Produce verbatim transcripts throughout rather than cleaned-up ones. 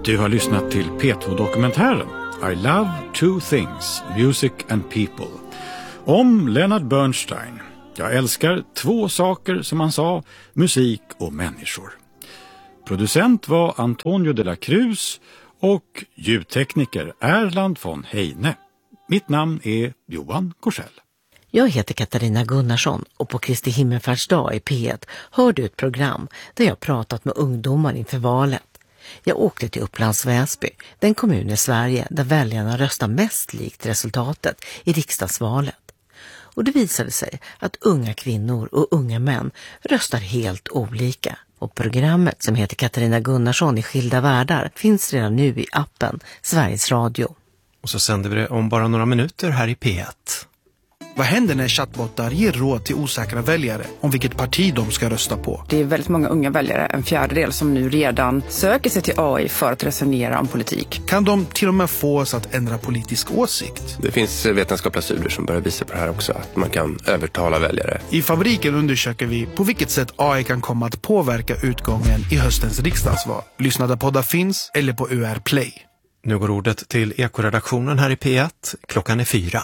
Du har lyssnat till P två-dokumentären I Love Two Things, Music and People om Leonard Bernstein. Jag älskar två saker, som han sa, musik och människor. Producent var Antonio de la Cruz och ljudtekniker Erland von Heine. Mitt namn är Johan Korsell. Jag heter Katarina Gunnarsson och på Kristi himmelfärdsdag i P ett hör du ett program där jag pratat med ungdomar inför valet. Jag åkte till Upplands Väsby, den kommun i Sverige där väljarna röstar mest likt resultatet i riksdagsvalet. Och det visade sig att unga kvinnor och unga män röstar helt olika. Och programmet som heter Katarina Gunnarsson i skilda världar finns redan nu i appen Sveriges Radio. Och så sänder vi det om bara några minuter här i P ett. Vad händer när chattbottar ger råd till osäkra väljare om vilket parti de ska rösta på? Det är väldigt många unga väljare, en fjärdedel, som nu redan söker sig till A I för att resonera om politik. Kan de till och med få oss att ändra politisk åsikt? Det finns vetenskapliga studier som börjar visa på det här också, att man kan övertala väljare. I Fabriken undersöker vi på vilket sätt A I kan komma att påverka utgången i höstens riksdagsval. Lyssna där poddar finns eller på U R Play. Nu går ordet till Ekoredaktionen här i P ett. Klockan är fyra.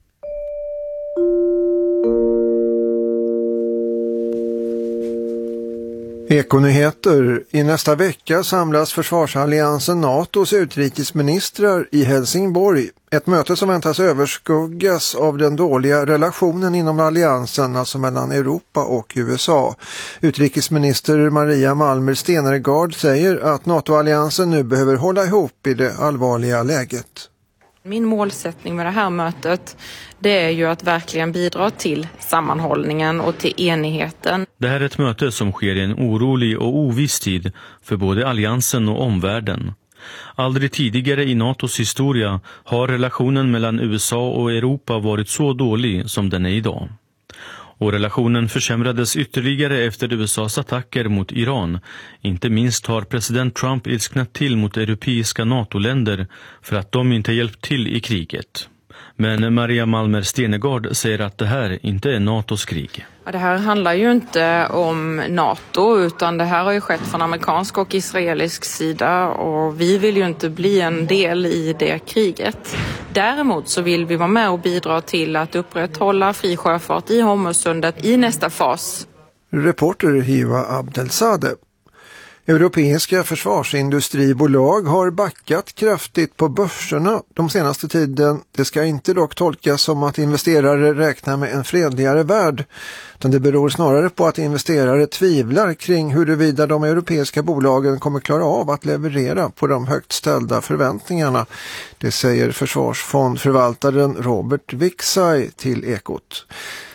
Ekonyheter. I nästa vecka samlas försvarsalliansen NATOs utrikesministrar i Helsingborg. Ett möte som väntas överskuggas av den dåliga relationen inom alliansen, alltså mellan Europa och U S A. Utrikesminister Maria Malmer Stenergard säger att NATO-alliansen nu behöver hålla ihop i det allvarliga läget. Min målsättning med det här mötet, det är ju att verkligen bidra till sammanhållningen och till enigheten. Det här är ett möte som sker i en orolig och oviss tid för både alliansen och omvärlden. Aldrig tidigare i NATOs historia har relationen mellan U S A och Europa varit så dålig som den är idag. Och relationen försämrades ytterligare efter U S A:s attacker mot Iran. Inte minst har president Trump ilsknat till mot europeiska NATO-länder för att de inte hjälpt till i kriget. Men Maria Malmer Stenergard säger att det här inte är NATOs krig. Ja, det här handlar ju inte om NATO, utan det här har ju skett från amerikansk och israelisk sida, och vi vill ju inte bli en del i det kriget. Däremot så vill vi vara med och bidra till att upprätthålla fri sjöfart i Hormuzsundet i nästa fas. Reporter Hiva Abdelsade. Europeiska försvarsindustribolag har backat kraftigt på börserna de senaste tiden. Det ska inte dock tolkas som att investerare räknar med en fredligare värld, utan det beror snarare på att investerare tvivlar kring huruvida de europeiska bolagen kommer klara av att leverera på de högt ställda förväntningarna. Det säger försvarsfondförvaltaren Robert Wixay till Ekot.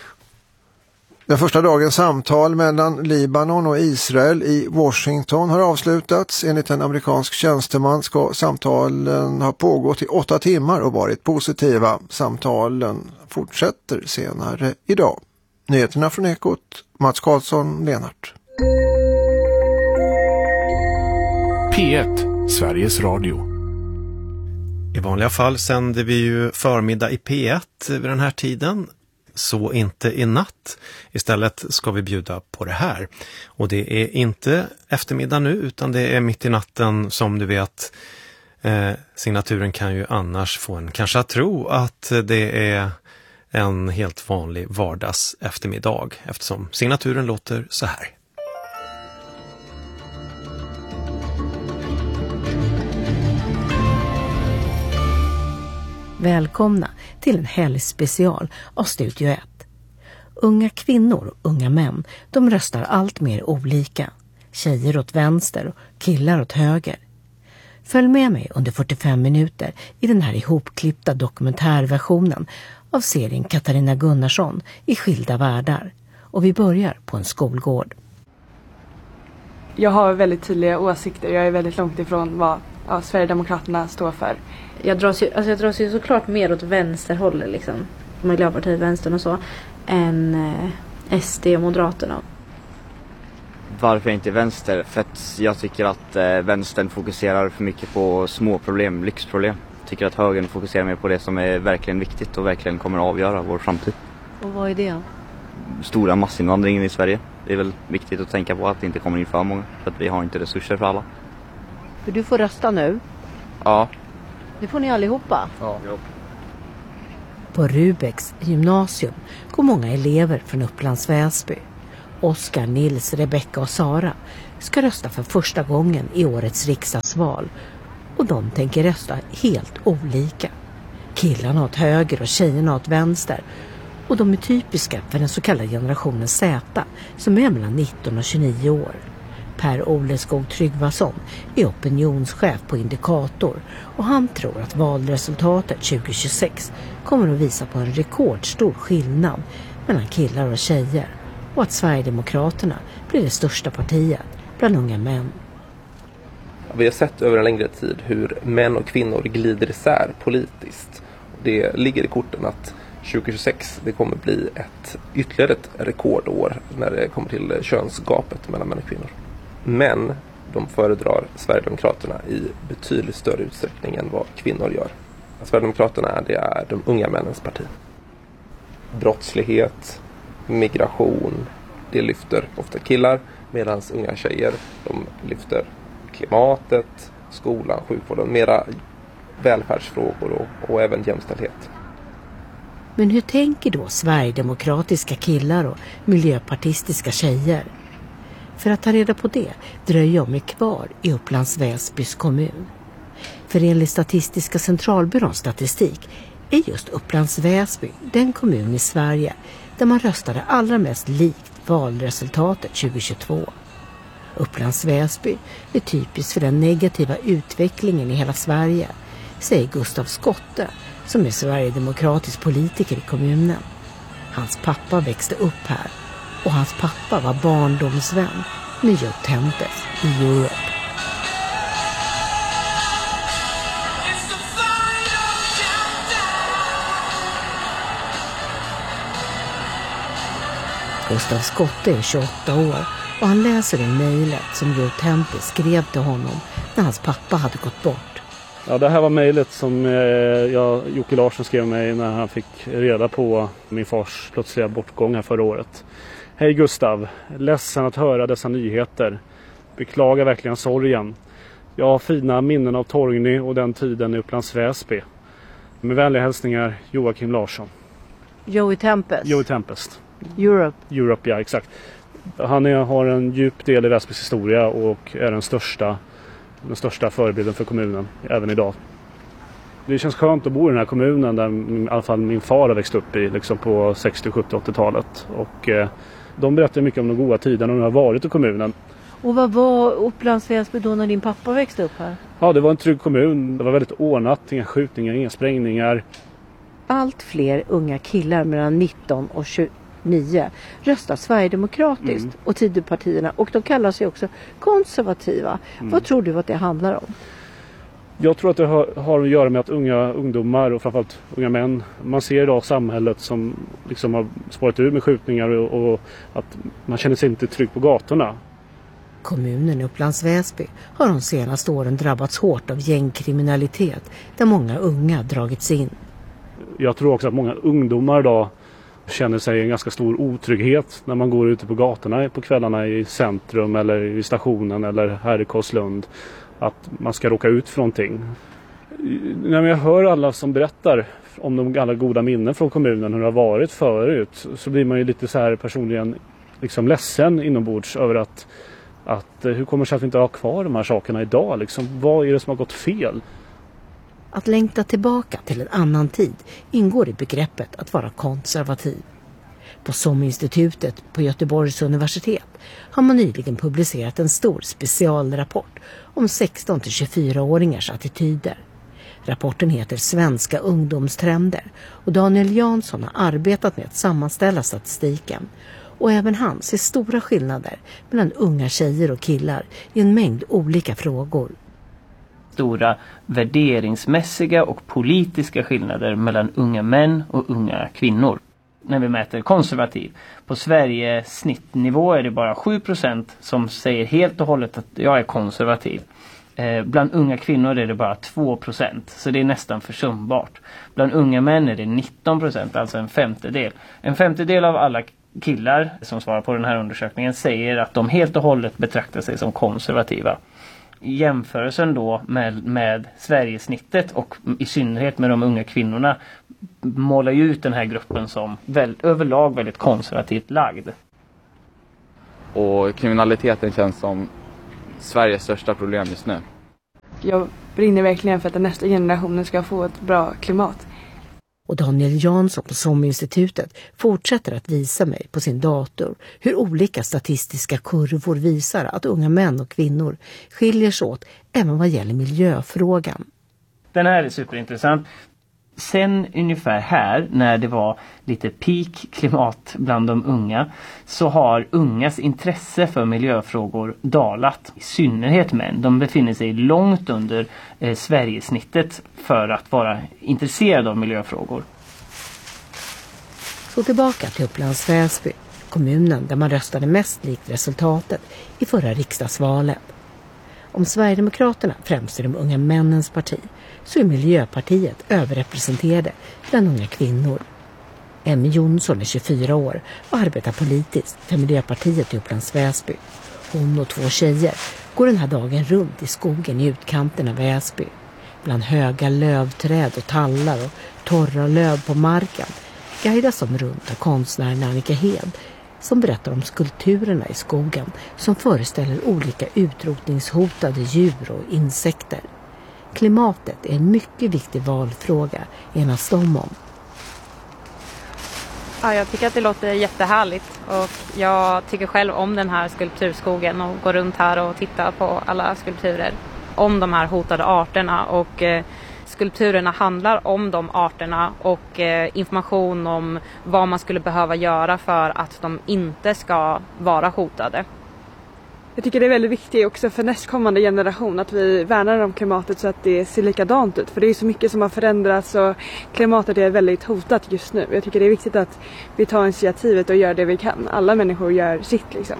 Den första dagens samtal mellan Libanon och Israel i Washington har avslutats. Enligt en amerikansk tjänsteman ska samtalen ha pågått i åtta timmar och varit positiva. Samtalen fortsätter senare idag. Nyheterna från Ekot, Mats Karlsson, Lenart. P ett, Sveriges Radio. I vanliga fall sänder vi ju förmiddag i P ett vid den här tiden. Så inte i natt. Istället ska vi bjuda på det här. Och det är inte eftermiddag nu, utan det är mitt i natten, som du vet. Eh, signaturen kan ju annars få en kanske att tro att det är en helt vanlig vardags eftermiddag, eftersom signaturen låter så här. Välkomna till en helgspecial av Studio ett. Unga kvinnor och unga män, de röstar allt mer olika. Tjejer åt vänster och killar åt höger. Följ med mig under fyrtiofem minuter i den här ihopklippta dokumentärversionen av serien Katarina Gunnarsson i skilda världar. Och vi börjar på en skolgård. Jag har väldigt tydliga åsikter. Jag är väldigt långt ifrån vad ja, Sverigedemokraterna står för. Jag dras ju, alltså jag dras ju såklart mer åt vänsterhållet, liksom, Miljöpartiet, vänstern och så, än eh, S D och Moderaterna. Varför inte vänster? För att jag tycker att eh, vänstern fokuserar för mycket på små problem, lyxproblem. Jag tycker att högern fokuserar mer på det som är verkligen viktigt och verkligen kommer att avgöra vår framtid. Och vad är det? Stora massinvandringen i Sverige. Det är väl viktigt att tänka på att det inte kommer in för många, för att vi har inte resurser för alla. För du får rösta nu. Ja. Det får ni allihopa. Ja. På Rubeks gymnasium går många elever från Upplands Väsby. Oskar, Nils, Rebecka och Sara ska rösta för första gången i årets riksdagsval. Och de tänker rösta helt olika. Killarna åt höger och tjejerna åt vänster. Och de är typiska för den så kallade generationen Z som är mellan nitton och tjugonio år. Per Oleskog Tryggvason är opinionschef på Indikator och han tror att valresultatet tjugo tjugosex kommer att visa på en rekordstor skillnad mellan killar och tjejer och att Sverigedemokraterna blir det största partiet bland unga män. Vi har sett över en längre tid hur män och kvinnor glider isär politiskt. Det ligger i korten att tjugo tjugosex det kommer bli ett ytterligare ett rekordår när det kommer till könsgapet mellan män och kvinnor. Men de föredrar Sverigedemokraterna i betydligt större utsträckning än vad kvinnor gör. Sverigedemokraterna är, det är de unga männens parti. Brottslighet, migration, det lyfter ofta killar medan unga tjejer de lyfter klimatet, skolan, sjukvården, mera välfärdsfrågor och, och även jämställdhet. Men hur tänker då sverigedemokratiska killar och miljöpartistiska tjejer? För att ta reda på det dröjer jag mig kvar i Upplands Väsbys kommun. För enligt Statistiska centralbyråns statistik är just Upplands Väsby den kommun i Sverige där man röstade allra mest likt valresultatet tjugo tjugotvå. Upplands Väsby är typiskt för den negativa utvecklingen i hela Sverige, säger Gustav Skotte som är sverigedemokratisk politiker i kommunen. Hans pappa växte upp här och hans pappa var barndomsvän med Joe Tempest i Europe. Gustav Skotte är tjugoåtta år och han läser i mejlet som Joe Tempest skrev till honom när hans pappa hade gått bort. Ja, det här var mejlet som eh, jag, Jocke Larsson skrev mig när han fick reda på min fars plötsliga bortgång här förra året. Hej Gustav, ledsen att höra dessa nyheter. Beklagar verkligen sorgen. Jag har fina minnen av Torgny och den tiden i Upplands Väsby. Med vänliga hälsningar, Joakim Larsson. Joey Tempest. Joey Tempest. Europe. Europe, ja exakt. Han är, har en djup del i Väsbys historia och är den största, den största förebilden för kommunen även idag. Det känns skönt att bo i den här kommunen där i alla fall min far har växt upp i liksom på sextio-, sjuttio-, åttiotalet. Och eh, de berättar mycket om de goda tiderna de har varit i kommunen. Och vad var Upplands Väsby då när din pappa växte upp här? Ja, det var en trygg kommun. Det var väldigt ordnat, inga skjutningar, inga sprängningar. Allt fler unga killar mellan nitton och tjugonio röstar sverigedemokratiskt mm. och Tidöpartierna och de kallar sig också konservativa. Mm. Vad tror du att det handlar om? Jag tror att det har, har att göra med att unga ungdomar och framförallt unga män, man ser idag samhället som liksom har spårat ur med skjutningar och, och att man känner sig inte trygg på gatorna. Kommunen Upplands Väsby har de senaste åren drabbats hårt av gängkriminalitet där många unga dragits in. Jag tror också att många ungdomar idag känner sig en ganska stor otrygghet när man går ute på gatorna på kvällarna i centrum eller i stationen eller här i Karlslund. Att man ska råka ut för någonting. När jag hör alla som berättar om de alla goda minnen från kommunen, hur det har varit förut, så blir man ju lite så här personligen liksom ledsen inombords över att, att hur kommer det sig att vi inte har kvar de här sakerna idag? Liksom, vad är det som har gått fel? Att längta tillbaka till en annan tid ingår i begreppet att vara konservativ. På SOM-institutet på Göteborgs universitet har man nyligen publicerat en stor specialrapport om sexton till tjugofyra-åringars attityder. Rapporten heter Svenska ungdomstrender och Daniel Jansson har arbetat med att sammanställa statistiken. Och även han ser stora skillnader mellan unga tjejer och killar i en mängd olika frågor. Stora värderingsmässiga och politiska skillnader mellan unga män och unga kvinnor. När vi mäter konservativ. På Sveriges snittnivå är det bara sju procent som säger helt och hållet att jag är konservativ. Eh, bland unga kvinnor är det bara två procent, så det är nästan försumbart. Bland unga män är det nitton procent, alltså en femtedel. En femtedel av alla killar som svarar på den här undersökningen säger att de helt och hållet betraktar sig som konservativa. jämförelsen då med, med Sverigesnittet och i synnerhet med de unga kvinnorna målar ju ut den här gruppen som väl, överlag väldigt konservativt lagd. Och kriminaliteten känns som Sveriges största problem just nu. Jag brinner verkligen för att den nästa generationen ska få ett bra klimat. Och Daniel Jansson på SOM-institutet fortsätter att visa mig på sin dator hur olika statistiska kurvor visar att unga män och kvinnor skiljer sig åt även vad gäller miljöfrågan. Den här är superintressant. Sen ungefär här, när det var lite peak klimat bland de unga, så har ungas intresse för miljöfrågor dalat. I synnerhet män. De befinner sig långt under eh, Sverigesnittet för att vara intresserade av miljöfrågor. Så tillbaka till Upplands Väsby, kommunen där man röstade mest likt resultatet i förra riksdagsvalet. Om Sverigedemokraterna främst är de unga männens parti, så är Miljöpartiet överrepresenterade bland unga kvinnor. Emmy Jonsson är tjugofyra år och arbetar politiskt för Miljöpartiet i Upplands Väsby. Hon och två tjejer går den här dagen runt i skogen i utkanten av Väsby. Bland höga lövträd och tallar och torra löv på marken guidas de runt av konstnären Annika Hed, som berättar om skulpturerna i skogen som föreställer olika utrotningshotade djur och insekter. Klimatet är en mycket viktig valfråga, enas de om. Ja, jag tycker att det låter jättehärligt och jag tycker själv om den här skulpturskogen och går runt här och tittar på alla skulpturer om de här hotade arterna, och eh, skulpturerna handlar om de arterna och eh, information om vad man skulle behöva göra för att de inte ska vara hotade. Jag tycker det är väldigt viktigt också för nästkommande generation att vi värnar om klimatet så att det ser likadant ut. För det är så mycket som har förändrats och klimatet är väldigt hotat just nu. Jag tycker det är viktigt att vi tar initiativet och gör det vi kan. Alla människor gör sitt liksom.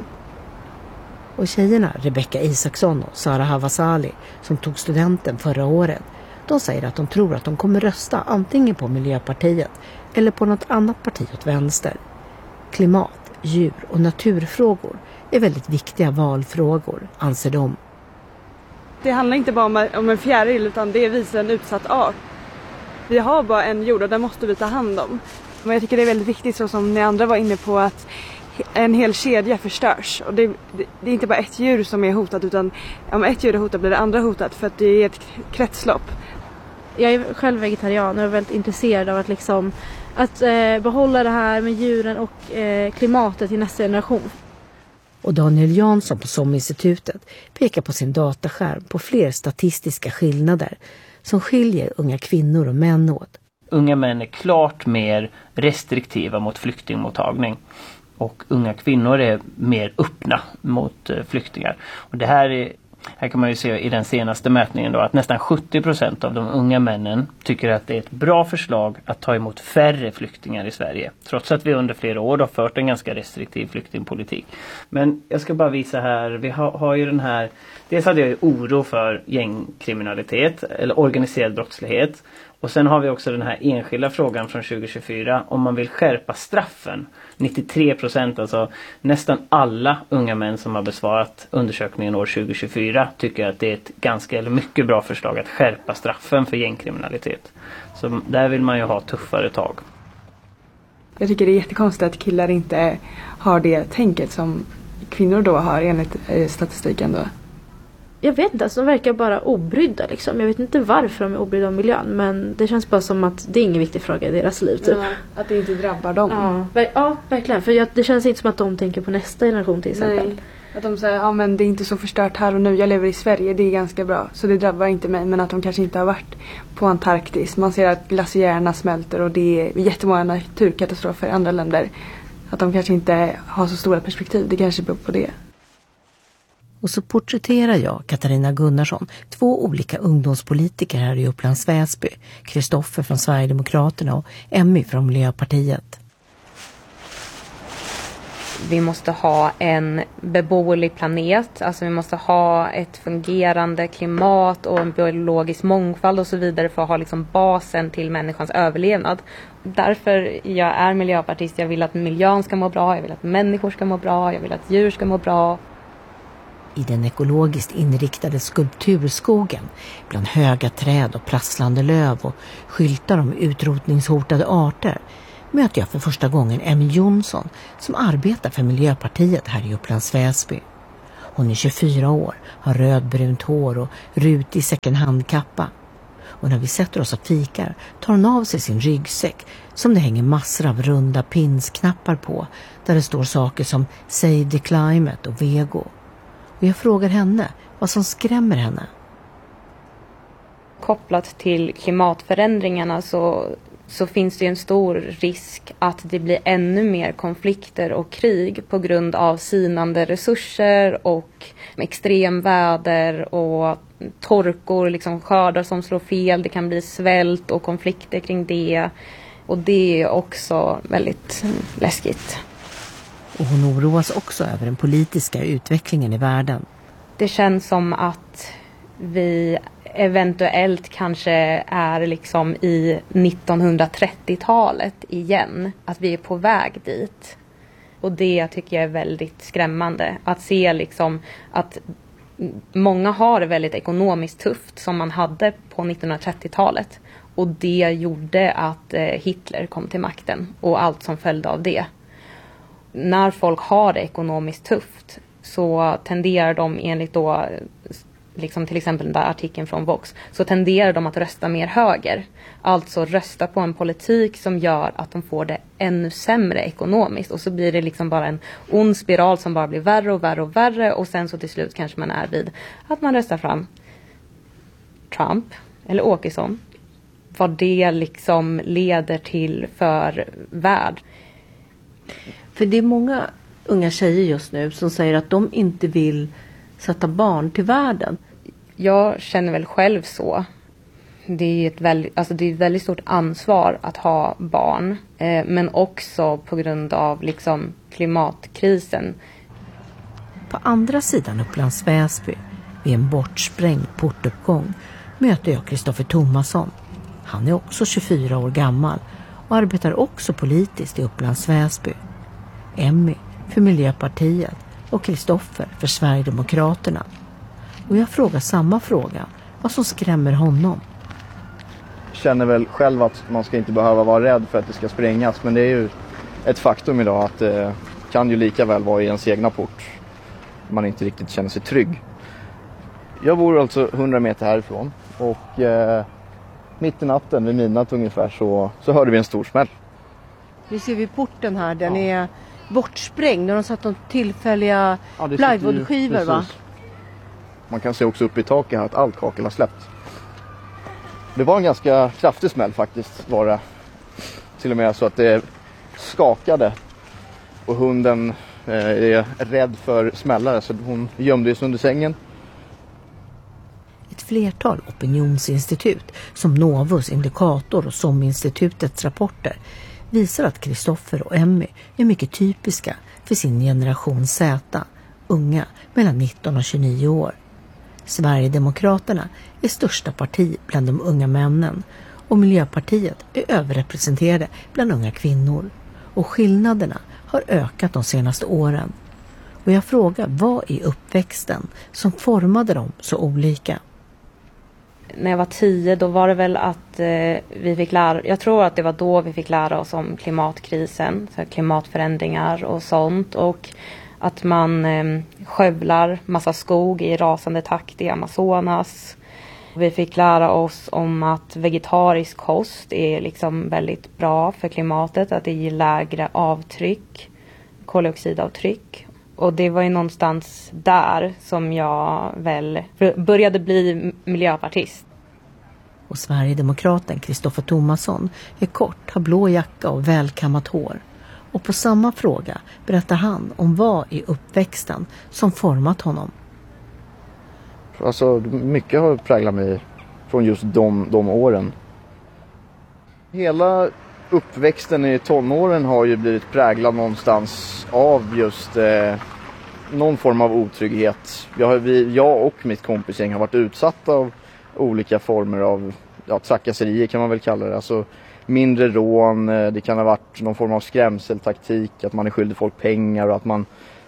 Och tjejerna Rebecca Isaksson och Sara Havasali som tog studenten förra året, de säger att de tror att de kommer rösta antingen på Miljöpartiet eller på något annat parti åt vänster. Klimat, djur och naturfrågor är väldigt viktiga valfrågor, anser de. Det handlar inte bara om, om en fjäril utan det visar en utsatt art. Vi har bara en jord och den måste vi ta hand om. Men jag tycker det är väldigt viktigt, så som ni andra var inne på, att en hel kedja förstörs. Och det, det, det är inte bara ett djur som är hotat, utan om ett djur är hotat blir det andra hotat, för att det är ett kretslopp. Jag är själv vegetarian och är väldigt intresserad av att, liksom, att eh, behålla det här med djuren och eh, klimatet till nästa generation. Och Daniel Jansson på SOM-institutet pekar på sin dataskärm på fler statistiska skillnader som skiljer unga kvinnor och män åt. Unga män är klart mer restriktiva mot flyktingmottagning och unga kvinnor är mer öppna mot flyktingar. Och det här är Här kan man ju se i den senaste mätningen då att nästan sjuttio procent av de unga männen tycker att det är ett bra förslag att ta emot färre flyktingar i Sverige. Trots att vi under flera år har fört en ganska restriktiv flyktingpolitik. Men jag ska bara visa här, vi har, har ju den här, dels hade jag ju oro för gängkriminalitet eller organiserad brottslighet. Och sen har vi också den här enskilda frågan från tjugo tjugofyra om man vill skärpa straffen. nittiotre procent, alltså nästan alla unga män som har besvarat undersökningen år tjugo tjugofyra tycker att det är ett ganska eller mycket bra förslag att skärpa straffen för gängkriminalitet. Så där vill man ju ha tuffare tag. Jag tycker det är jättekonstigt att killar inte har det tänket som kvinnor då har enligt statistiken då. Jag vet inte, alltså de verkar bara obrydda liksom. Jag vet inte varför de är obrydda om miljön, men det känns bara som att det är ingen viktig fråga i deras liv typ. Ja, att det inte drabbar dem. Ja, ver- ja verkligen. För jag, det känns inte som att de tänker på nästa generation till exempel. Nej. Att de säger, ja men det är inte så förstört här och nu, jag lever i Sverige, det är ganska bra. Så det drabbar inte mig, men att de kanske inte har varit på Antarktis. Man ser att glaciärerna smälter och det är jättemånga naturkatastrofer i andra länder. Att de kanske inte har så stora perspektiv, det kanske beror på det. Och så porträtterar jag, Katarina Gunnarsson, två olika ungdomspolitiker här i Upplands Väsby. Kristoffer från Sverigedemokraterna och Emmy från Miljöpartiet. Vi måste ha en beboelig planet, alltså vi måste ha ett fungerande klimat och en biologisk mångfald och så vidare för att ha liksom basen till människans överlevnad. Därför jag är miljöpartist, jag vill att miljön ska må bra, jag vill att människor ska må bra, jag vill att djur ska må bra. i den ekologiskt inriktade skulpturskogen bland höga träd och prasslande löv och skyltar om utrotningshotade arter möter jag för första gången Emmy Jonsson som arbetar för Miljöpartiet här i Upplands Väsby. Hon är tjugofyra år, har rödbrunt hår och rutig second hand-kappa. Och när vi sätter oss och fikar tar hon av sig sin ryggsäck som det hänger massor av runda pinsknappar på där det står saker som Save the Climate och Vego. Och jag frågar henne vad som skrämmer henne. Kopplat till klimatförändringarna så, så finns det en stor risk att det blir ännu mer konflikter och krig på grund av sinande resurser och extremväder och torkor, liksom skördar som slår fel. Det kan bli svält och konflikter kring det. Och det är också väldigt läskigt. Och hon oroas också över den politiska utvecklingen i världen. Det känns som att vi eventuellt kanske är liksom i nittonhundratrettiotalet igen. Att vi är på väg dit. Och det tycker jag är väldigt skrämmande. Att se liksom att många har det väldigt ekonomiskt tufft som man hade på nittonhundratrettiotalet. Och det gjorde att Hitler kom till makten och allt som följde av det. När folk har det ekonomiskt tufft så tenderar de enligt då, liksom till exempel den där artikeln från Vox, så tenderar de att rösta mer höger. Alltså rösta på en politik som gör att de får det ännu sämre ekonomiskt. Och så blir det liksom bara en ond spiral som bara blir värre och värre och värre. Och sen så till slut kanske man är vid att man röstar fram Trump eller Åkesson. Vad det liksom leder till för värld. För det är många unga tjejer just nu som säger att de inte vill sätta barn till världen. Jag känner väl själv så. Det är ett väldigt, alltså det är ett väldigt stort ansvar att ha barn. Eh, men också på grund av liksom klimatkrisen. På andra sidan Upplands Väsby, vid en bortsprängd portuppgång, möter jag Kristoffer Thomasson. Han är också tjugofyra år gammal och arbetar också politiskt i Upplands Väsby. Emmy för Miljöpartiet och Kristoffer för Sverigedemokraterna. Och jag frågar samma fråga, vad som skrämmer honom. Jag känner väl själv att man ska inte behöva vara rädd för att det ska sprängas. Men det är ju ett faktum idag att det kan ju lika väl vara i ens egna port. Man inte riktigt känner sig trygg. Jag bor alltså hundra meter härifrån och eh, mitt i natten vid midnatt ungefär så, så hörde vi en stor smäll. Vi ser vid porten här, den ja. är bortsprängd. De har satt de tillfälliga ja, plywoodskivor va? Man kan se också upp i taket här att allt kakel har släppt. Det var en ganska kraftig smäll faktiskt var det. Till och med så att det skakade. Och hunden eh, är rädd för smällare så hon gömde sig under sängen. Ett flertal opinionsinstitut som Novus, Indikator och SOM-institutets rapporter visar att Kristoffer och Emmy är mycket typiska för sin generation Z, unga mellan nitton och tjugonio år. Sverigedemokraterna är största parti bland de unga männen och Miljöpartiet är överrepresenterade bland unga kvinnor. Och skillnaderna har ökat de senaste åren. Och jag frågar, vad i uppväxten som formade dem så olika? När jag var tio då var det väl att eh, vi fick lära, jag tror att det var då vi fick lära oss om klimatkrisen, så klimatförändringar och sånt och att man eh, skövlar massa skog i rasande takt i Amazonas. Vi fick lära oss om att vegetarisk kost är liksom väldigt bra för klimatet, att det ger lägre avtryck, koldioxidavtryck. Och det var ju någonstans där som jag väl började bli miljöpartist. Och Sverigedemokraten Kristoffer Thomasson är kort, har blå jacka och välkammat hår. Och på samma fråga berättar han om vad i uppväxten som format honom. Alltså mycket har präglat mig från just de, de åren. Hela uppväxten i tonåren har ju blivit präglad någonstans av just eh, någon form av otrygghet. Jag, vi, jag och mitt kompisgäng har varit utsatta av olika former av ja, trakasserier kan man väl kalla det. Alltså mindre rån, det kan ha varit någon form av skrämseltaktik, att man är skyldig folk pengar och att man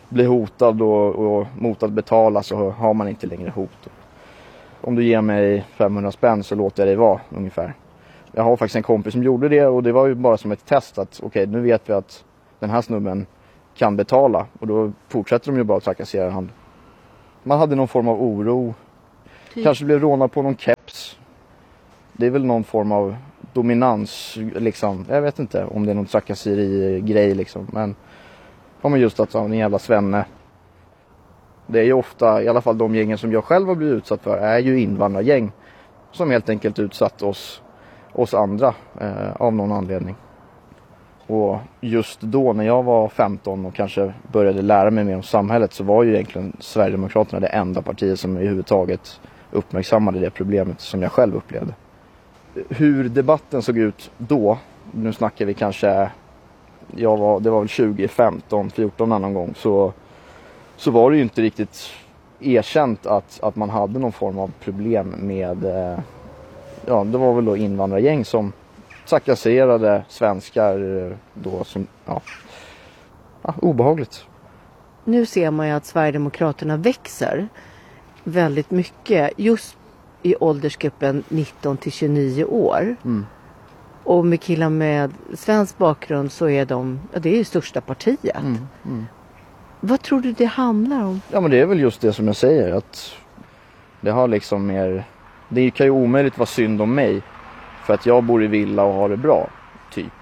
blir hotad och, och mot att betala så har man inte längre hot. Om du ger mig femhundra spänn så låter jag dig vara ungefär. Jag har faktiskt en kompis som gjorde det och det var ju bara som ett test att okej, okay, nu vet vi att den här snubben kan betala och då fortsätter de ju bara att trakassera han. Man hade någon form av oro. Typ. Kanske blev rånad på någon keps. Det är väl någon form av dominans liksom. Jag vet inte om det är någon trakasseri-grej liksom. Men ja, men just att en jävla svenne. Det är ju ofta, i alla fall de gängen som jag själv har blivit utsatt för, är ju invandrargäng. Som helt enkelt utsatt oss, oss andra eh, av någon anledning. Och just då när jag var femton och kanske började lära mig mer om samhället så var ju egentligen Sverigedemokraterna det enda partiet som överhuvudtaget uppmärksammade det problemet som jag själv upplevde. Hur debatten såg ut då, nu snackar vi kanske, jag var, det var väl tjugo femton fjorton någon gång, så, så var det ju inte riktigt erkänt att, att man hade någon form av problem med, ja det var väl då invandrargäng som trakasserade svenskar då som, ja, ja, obehagligt. Nu ser man ju att Sverigedemokraterna växer väldigt mycket just i åldersgruppen nitton till tjugonio år. Mm. Och med killar med svensk bakgrund så är de, ja, det är ju största partiet. Mm. Mm. Vad tror du det handlar om? Ja men det är väl just det som jag säger, att det har liksom mer, det kan ju omöjligt vara synd om mig. För att jag bor i villa och har det bra, typ.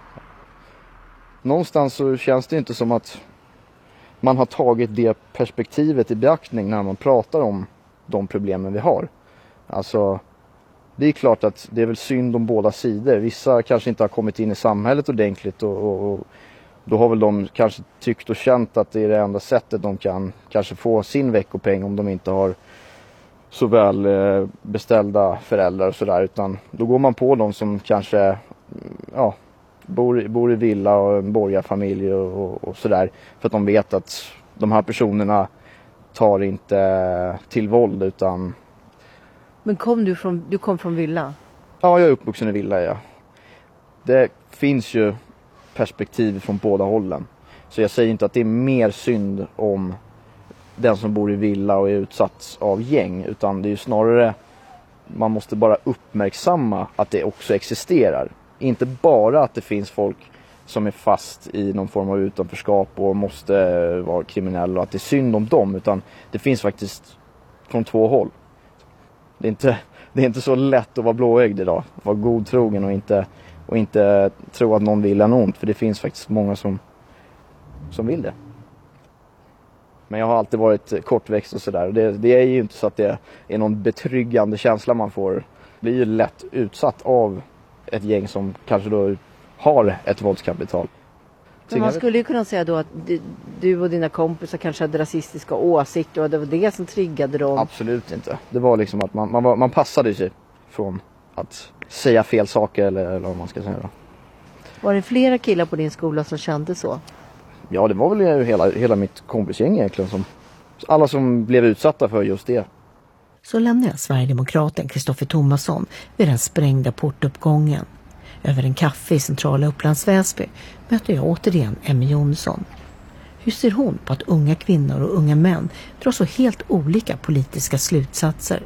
Någonstans så känns det inte som att man har tagit det perspektivet i beaktning när man pratar om de problemen vi har. Alltså, det är klart att det är väl synd om båda sidor. Vissa kanske inte har kommit in i samhället ordentligt och, och, och då har väl de kanske tyckt och känt att det är det enda sättet de kan kanske få sin veckopeng om de inte har så väl beställda föräldrar och sådär, utan då går man på de som kanske ja, bor, bor i villa och en borgarfamilj och, och, och sådär, för att de vet att de här personerna tar inte till våld utan... Men kom du från, du kom från villa? Ja, jag är uppvuxen i villa, ja. Det finns ju perspektiv från båda hållen, så jag säger inte att det är mer synd om den som bor i villa och är utsatt av gäng, utan det är ju snarare man måste bara uppmärksamma att det också existerar. Inte bara att det finns folk som är fast i någon form av utanförskap och måste vara kriminella och att det är synd om dem, utan det finns faktiskt från två håll. Det är inte, det är inte så lätt att vara blåögd idag, att vara godtrogen och inte, och inte tro att någon vill en ont, för det finns faktiskt många som, som vill det. Men jag har alltid varit kortväxt och sådär. Det, det är ju inte så att det är någon betryggande känsla man får. Blir ju lätt utsatt av ett gäng som kanske då har ett våldskapital. Men man skulle ju kunna säga då att du och dina kompisar kanske hade rasistiska åsikter och det var det som triggade dem. Absolut inte. Det var liksom att man, man, var, man passade sig från att säga fel saker eller, eller vad man ska säga då. Var det flera killar på din skola som kände så? Ja, det var väl hela, hela mitt kompisgäng egentligen. Som, alla som blev utsatta för just det. Så lämnar jag Sverigedemokraten Kristoffer Thomasson vid den sprängda portuppgången. Över en kaffe i centrala Upplands Väsby möter jag återigen Emmy Jonsson. Hur ser hon på att unga kvinnor och unga män drar så helt olika politiska slutsatser?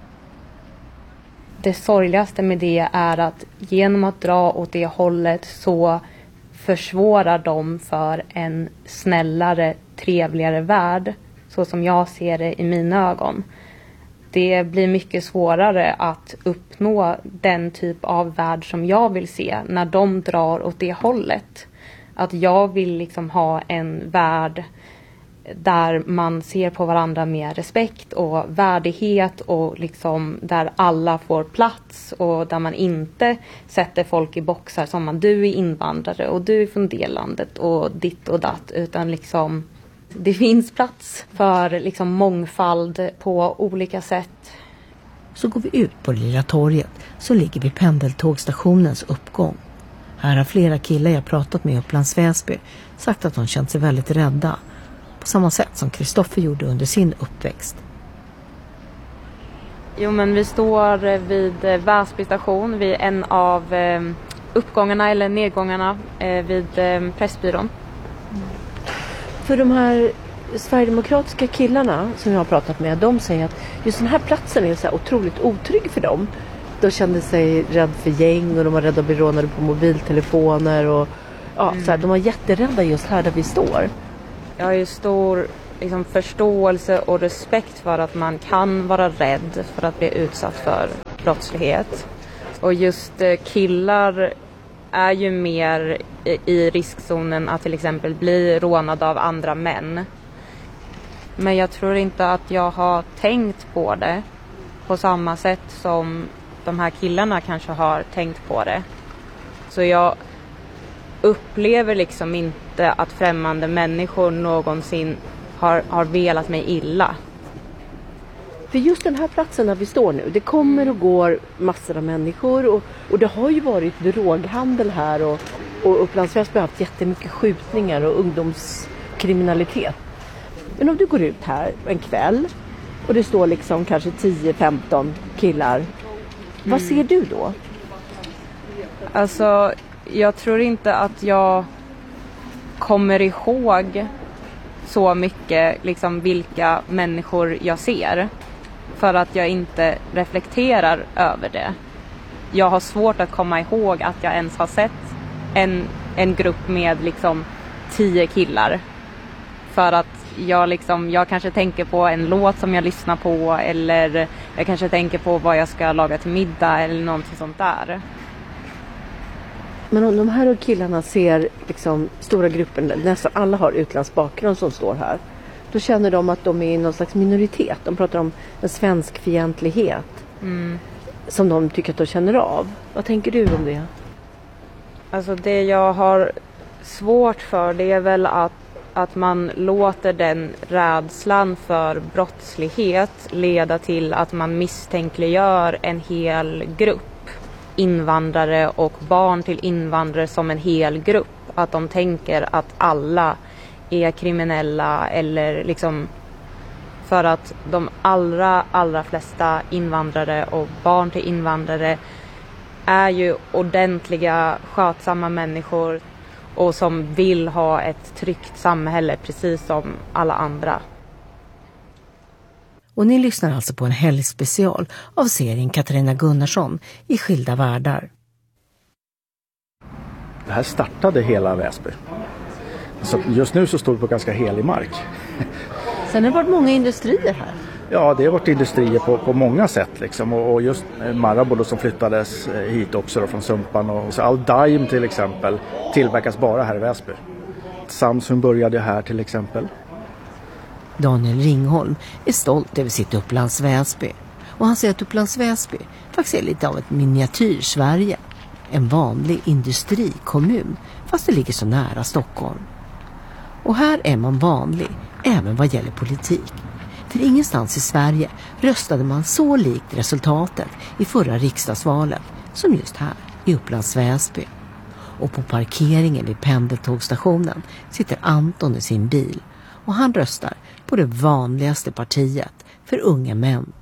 Det sorgligaste med det är att genom att dra åt det hållet så försvårar de för en snällare, trevligare värld, så som jag ser det i mina ögon. Det blir mycket svårare att uppnå den typ av värld som jag vill se när de drar åt det hållet. Att jag vill liksom ha en värld där man ser på varandra med respekt och värdighet och liksom där alla får plats och där man inte sätter folk i boxar som man, du är invandrare och du är från det landet och ditt och datt, utan liksom det finns plats för liksom mångfald på olika sätt. Så går vi ut på Lilla torget, så ligger vi pendeltågstationens uppgång. Här har flera killar jag pratat med i Upplands Väsby sagt att de känt sig väldigt rädda. På samma sätt som Kristoffer gjorde under sin uppväxt. Jo, men vi står vid Väsby station, vid en av uppgångarna eller nedgångarna vid Pressbyrån. För de här Sverigedemokratiska killarna som jag har pratat med, de säger att just den här platsen är så här otroligt otrygg för dem. De kände sig rädd för gäng och de var rädda att bli rånade på mobiltelefoner. Och, ja, mm. så här, de var jätterädda just här där vi står. Jag har ju stor liksom, förståelse och respekt för att man kan vara rädd för att bli utsatt för brottslighet. Och just eh, killar är ju mer i, i riskzonen att till exempel bli rånade av andra män. Men jag tror inte att jag har tänkt på det på samma sätt som de här killarna kanske har tänkt på det. Så jag upplever liksom inte att främmande människor någonsin har, har velat mig illa. För just den här platsen där vi står nu, det kommer och går massor av människor och, och det har ju varit droghandel här och, och Upplands Väsby har haft jättemycket skjutningar och ungdomskriminalitet. Men om du går ut här en kväll och det står liksom kanske tio femton killar, mm. vad ser du då? Alltså, jag tror inte att jag kommer ihåg så mycket liksom vilka människor jag ser. För att jag inte reflekterar över det. Jag har svårt att komma ihåg att jag ens har sett en, en grupp med liksom tio killar. För att jag, liksom, jag kanske tänker på en låt som jag lyssnar på. Eller jag kanske tänker på vad jag ska laga till middag eller någonting sånt där. Men om de här killarna ser liksom stora grupper, nästan alla har utlandsbakgrund som står här. Då känner de att de är i någon slags minoritet. De pratar om en svensk fientlighet mm. som de tycker att de känner av. Vad tänker du om det? Alltså det jag har svårt för det är väl att, att man låter den rädslan för brottslighet leda till att man misstänkliggör en hel grupp. Invandrare och barn till invandrare som en hel grupp. Att de tänker att alla är kriminella eller liksom för att de allra, allra flesta invandrare och barn till invandrare är ju ordentliga, skötsamma människor och som vill ha ett tryggt samhälle precis som alla andra. Och ni lyssnar alltså på en helgspecial av serien Katarina Gunnarsson i Skilda världar. Det här startade hela Väsby. Så just nu så står vi på ganska helig mark. Sen har det varit många industrier här. Ja, det har varit industrier på, på många sätt. Liksom. Och, och just Marabou som flyttades hit också då, från Sumpan. Och så all Daim till exempel tillverkas bara här i Väsby. Samsung började här till exempel. Daniel Ringholm är stolt över sitt Upplands Väsby. Och han säger att Upplands Väsby faktiskt är lite av ett miniatyr-Sverige. En vanlig industrikommun, fast det ligger så nära Stockholm. Och här är man vanlig, även vad gäller politik. För ingenstans i Sverige röstade man så likt resultatet i förra riksdagsvalet som just här i Upplands Väsby. Och på parkeringen vid pendeltågstationen sitter Anton i sin bil och han röstar på det vanligaste partiet för unga män.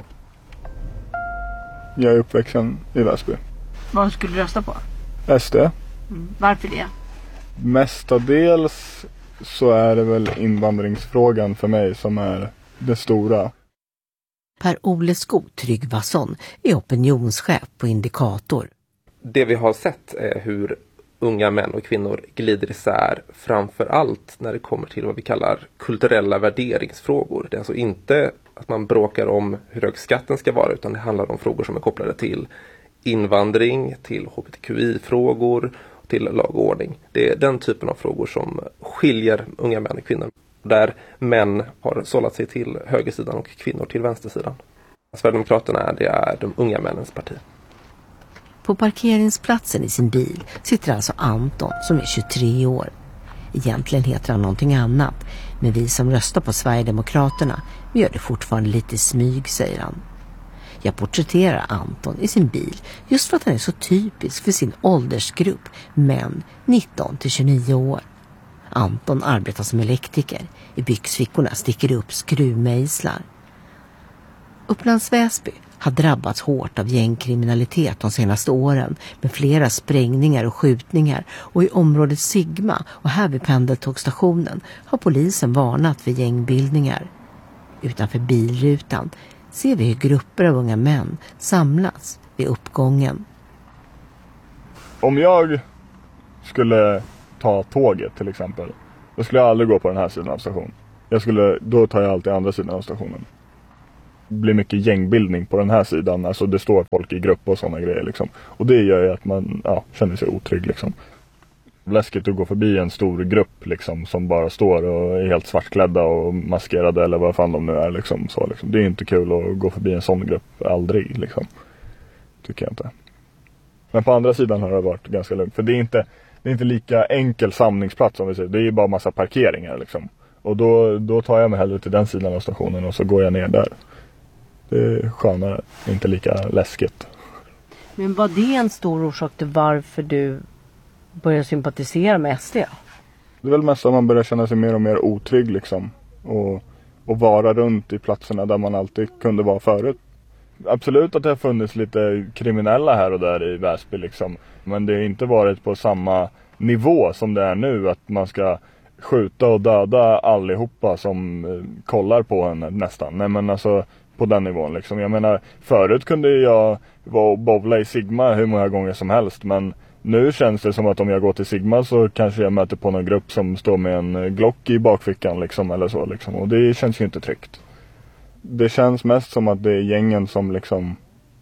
Jag är uppväxten i Väsby. Vad skulle du rösta på? S D. Mm. Varför det? Mestadels så är det väl invandringsfrågan för mig som är det stora. Per-Ole Skotryggvason är opinionschef på Indikator. Det vi har sett är hur unga män och kvinnor glider isär framför allt när det kommer till vad vi kallar kulturella värderingsfrågor. Det är alltså inte att man bråkar om hur hög skatten ska vara utan det handlar om frågor som är kopplade till invandring, till H B T Q I-frågor, till lag och ordning. Det är den typen av frågor som skiljer unga män och kvinnor. Där män har sållat sig till högersidan och kvinnor till vänstersidan. Sverigedemokraterna är, det är de unga männens parti. På parkeringsplatsen i sin bil sitter alltså Anton som är tjugotre år. Egentligen heter han någonting annat, men vi som röstar på Sverigedemokraterna vi gör det fortfarande lite smyg, säger han. Jag porträtterar Anton i sin bil just för att han är så typisk för sin åldersgrupp, män nitton till tjugonio år. Anton arbetar som elektriker. I byxfickorna sticker upp skruvmejslar. Upplands Väsby har drabbats hårt av gängkriminalitet de senaste åren med flera sprängningar och skjutningar, och i området Sigma och här vid pendeltågstationen har polisen varnat för gängbildningar. Utanför bilrutan ser vi hur grupper av unga män samlas vid uppgången. Om jag skulle ta tåget till exempel, då skulle jag aldrig gå på den här sidan av stationen. Jag skulle, då tar jag alltid andra sidan av stationen. Det blir mycket gängbildning på den här sidan. Alltså det står folk i grupp och sådana grejer liksom. Och det gör ju att man ja, känner sig otrygg liksom. Läskigt att gå förbi en stor grupp liksom, som bara står och är helt svartklädda och maskerade eller vad fan de nu är liksom. Så, liksom. Det är inte kul att gå förbi en sån grupp, aldrig liksom. Tycker jag inte. Men på andra sidan har det varit ganska lugnt. För det är inte, det är inte lika enkel samlingsplats som vi säger. Det är ju bara massa parkeringar liksom. Och då, då tar jag mig hellre till den sidan av stationen och så går jag ner där. Det är skönare, inte lika läskigt. Men var det en stor orsak till varför du började sympatisera med S D? Det är väl mest att man börjar känna sig mer och mer otrygg liksom. Och, och vara runt i platserna där man alltid kunde vara förut. Absolut att det har funnits lite kriminella här och där i Väsby liksom. Men det har inte varit på samma nivå som det är nu, att man ska skjuta och döda allihopa som eh, kollar på en nästan. Nej men alltså på den nivån liksom. Jag menar, förut kunde jag vara och bowla i Sigma hur många gånger som helst, men nu känns det som att om jag går till Sigma så kanske jag möter på någon grupp som står med en Glock i bakfickan liksom, eller så liksom. Och det känns ju inte tryggt. Det känns mest som att det är gängen som liksom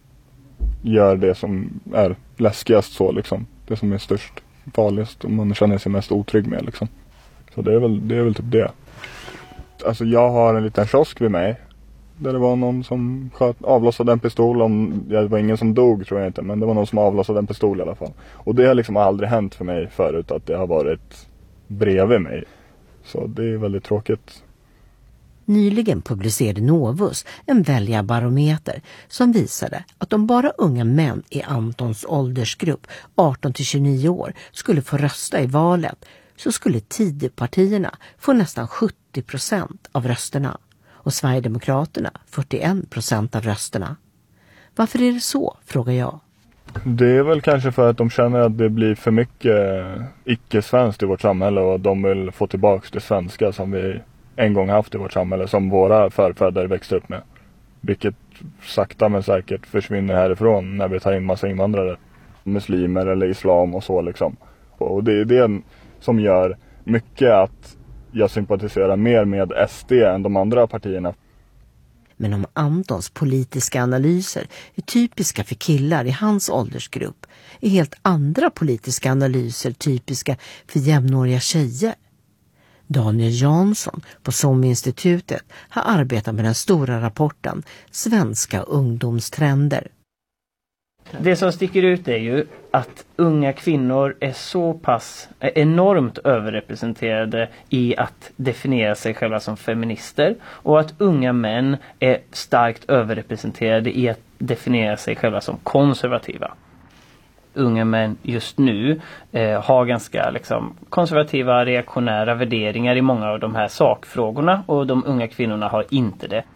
gör det som är läskigast så liksom. Det som är störst, farligast och man känner sig mest otrygg med liksom. Så det är väl, det är väl typ det. Alltså jag har en liten kiosk vid mig. Där det var någon som sköt, avlossade en pistol. Om, det var ingen som dog tror jag inte. Men det var någon som avlossade en pistol i alla fall. Och det har liksom aldrig hänt för mig förut att det har varit bredvid mig. Så det är väldigt tråkigt. Nyligen publicerade Novus en väljarbarometer som visade att om bara unga män i Antons åldersgrupp arton till tjugonio år skulle få rösta i valet, så skulle Tidöpartierna få nästan sjuttio procent av rösterna och Sverigedemokraterna fyrtioen procent av rösterna. Varför är det så, frågar jag. Det är väl kanske för att de känner att det blir för mycket icke-svenskt i vårt samhälle och de vill få tillbaka det svenska som vi en gång haft i vårt samhälle, som våra förfäder växte upp med. Vilket sakta men säkert försvinner härifrån när vi tar in massa invandrare, muslimer eller islam och så liksom. Och det är det som gör mycket att jag sympatiserar mer med S D än de andra partierna. Men om Antons politiska analyser är typiska för killar i hans åldersgrupp, är helt andra politiska analyser typiska för jämnåriga tjejer. Daniel Jansson på S O M-institutet har arbetat med den stora rapporten Svenska ungdomstrender. Det som sticker ut är ju att unga kvinnor är så pass är enormt överrepresenterade i att definiera sig själva som feminister, och att unga män är starkt överrepresenterade i att definiera sig själva som konservativa. Unga män just nu eh, har ganska liksom, konservativa, reaktionära värderingar i många av de här sakfrågorna, och de unga kvinnorna har inte det.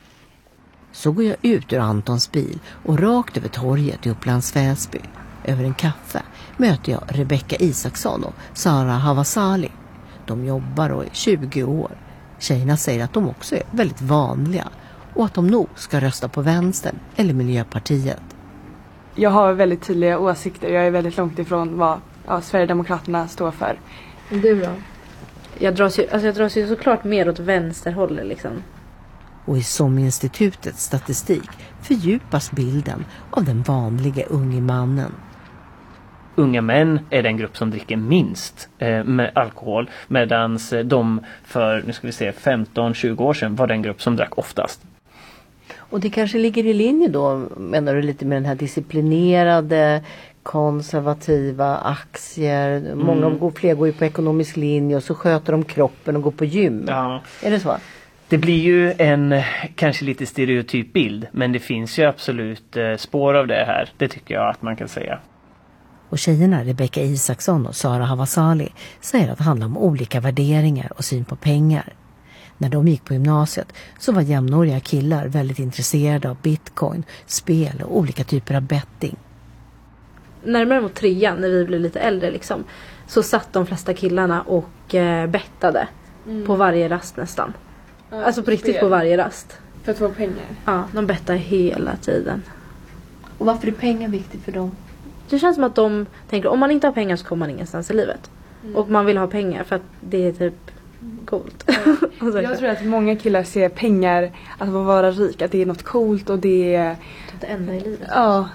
Så går jag ut ur Antons bil och rakt över torget i Upplands Väsby. Över en kaffe möter jag Rebecca Isaksson och Sara Havasali. De jobbar och är tjugo år. Tjejerna säger att de också är väldigt vanliga och att de nog ska rösta på Vänstern eller Miljöpartiet. Jag har väldigt tydliga åsikter. Jag är väldigt långt ifrån vad ja, Sverigedemokraterna står för. Du då? Jag dras ju, alltså jag dras ju såklart mer åt vänsterhållet liksom. Och i S O M-institutets statistik fördjupas bilden av den vanliga unge mannen. Unga män är den grupp som dricker minst eh, med alkohol, medan de för nu ska vi se, femton tjugo år sedan var den grupp som drack oftast. Och det kanske ligger i linje då, menar du, lite med den här disciplinerade, konservativa aktier. Mm. Många går, fler går ju på ekonomisk linje och så sköter de kroppen och går på gym. Ja. Är det så? Det blir ju en kanske lite stereotyp bild, men det finns ju absolut eh, spår av det här. Det tycker jag att man kan säga. Och tjejerna Rebecca Isaksson och Sara Havasali säger att det handlar om olika värderingar och syn på pengar. När de gick på gymnasiet så var jämnåriga killar väldigt intresserade av bitcoin, spel och olika typer av betting. Närmare mot trean, när vi blev lite äldre liksom, så satt de flesta killarna och eh, bettade mm. på varje rast nästan. Ja, alltså på riktigt spel. På varje rast. För att få pengar? Ja, de bettade hela tiden. Och varför är pengar viktigt för dem? Det känns som att de tänker, om man inte har pengar så kommer man ingenstans i livet. Mm. Och man vill ha pengar för att det är typ coolt. Ja. Jag tror att många killar ser pengar, att vara rik, att det är något coolt och det är det enda i livet. Ja,